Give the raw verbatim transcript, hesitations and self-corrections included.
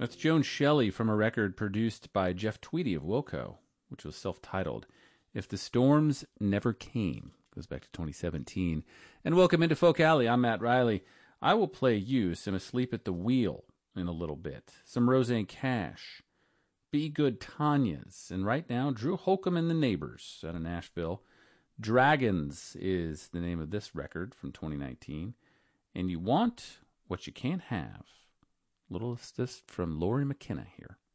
That's Joan Shelley from a record produced by Jeff Tweedy of Wilco, which was self-titled If the Storms Never Came. Goes back to twenty seventeen. And welcome into Folk Alley. I'm Matt Riley. I will play you some Asleep at the Wheel in a little bit, some Roseanne Cash, Be Good Tanya's, and right now, Drew Holcomb and the Neighbors out of Nashville. Dragons is the name of this record from twenty nineteen. And You Want What You Can't Have. Little assist from Lori McKenna here.